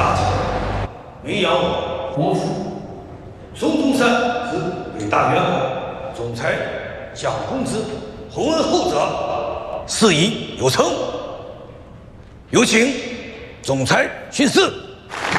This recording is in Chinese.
大臣，名扬我国父。孙中山是北大元老，总裁蒋公之厚恩厚泽，事宜有成。有请总裁巡视。